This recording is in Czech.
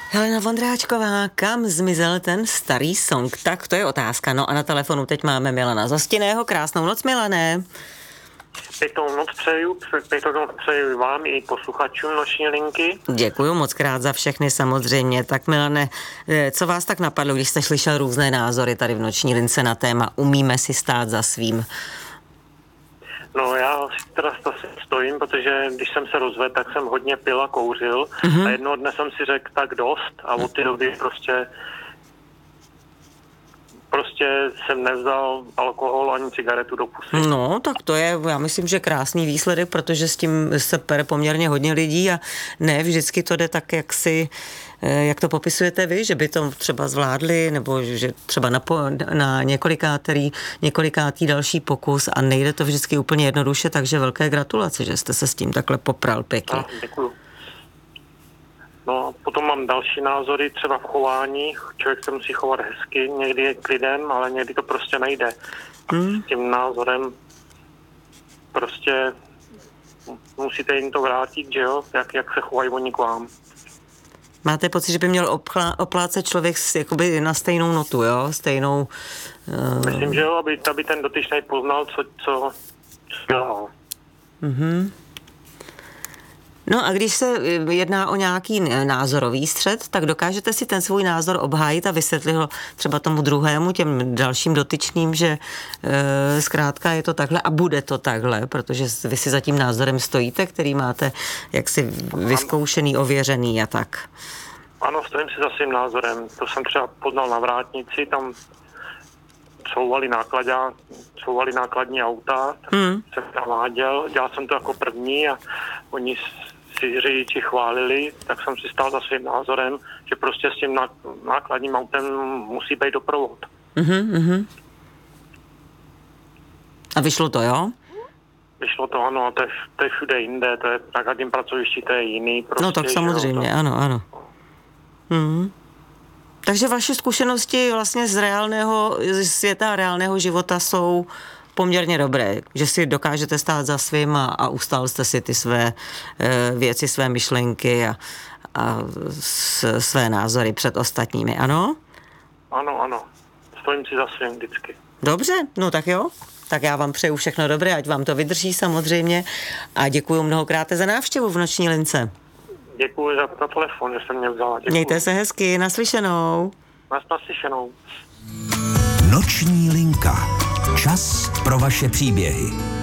Helena Vondráčková, kam zmizel ten starý song? Tak to je otázka. No a na telefonu teď máme Milana Zostinného. Krásnou noc, Milané. Pěknou noc přeju vám i posluchačům Noční linky. Děkuju moc krát za všechny samozřejmě. Tak Milane, co vás tak napadlo, když jste slyšel různé názory tady v Noční lince na téma Umíme si stát za svým? No já si teda stojím, protože když jsem se rozvedl, tak jsem hodně pil a kouřil a jednoho dne jsem si řekl tak dost a od té doby prostě jsem nevzal alkohol ani cigaretu do pusy. No, tak to je, já myslím, že krásný výsledek, protože s tím se pere poměrně hodně lidí a ne vždycky to jde tak, jak to popisujete vy, že by to třeba zvládli, nebo že třeba na několikátý další pokus a nejde to vždycky úplně jednoduše, takže velké gratulace, že jste se s tím takhle popral pěkně. Děkuju. No, potom mám další názory, třeba v chování. Člověk se musí chovat hezky, někdy je k lidem, ale někdy to prostě nejde. S tím názorem prostě musíte jim to vrátit, že jo, jak se chovají oni k vám. Máte pocit, že by měl oplácet člověk jakoby na stejnou notu, jo? Stejnou... Myslím, že jo, aby ten dotyčný poznal, co dělal. No a když se jedná o nějaký názorový střet, tak dokážete si ten svůj názor obhájit a vysvětlit ho třeba tomu druhému, těm dalším dotyčným, že zkrátka je to takhle a bude to takhle, protože vy si za tím názorem stojíte, který máte jaksi vyzkoušený, ověřený a tak. Ano, stojím si za svým názorem. To jsem třeba poznal na vrátnici, tam couvali nákladní auta, jsem naváděl, dělal jsem to jako první a oni si řidiči chválili, tak jsem si stál za svým názorem, že prostě s tím nákladním autem musí být doprovod. A vyšlo to, jo? Vyšlo to, ano, to je všude jinde, to je na každém pracovišti, to je jiný. Prostě, no tak samozřejmě, ano. Takže vaše zkušenosti vlastně z reálného světa a reálného života jsou poměrně dobré, že si dokážete stát za svým a ustál jste si ty své věci, své myšlenky a své názory před ostatními, ano? Ano. Stojím si za svým vždycky. Dobře, no tak jo. Tak já vám přeju všechno dobré, ať vám to vydrží samozřejmě a děkuji mnohokrát za návštěvu v Noční lince. Děkuji za telefon, že jste mě vzala. Děkuji. Mějte se hezky, naslyšenou. Naslyšenou. Noční linka. Čas pro vaše příběhy.